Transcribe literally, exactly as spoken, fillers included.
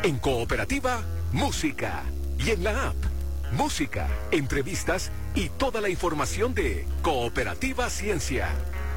En Cooperativa, música. Y en la app, música, entrevistas y toda la información de Cooperativa Ciencia.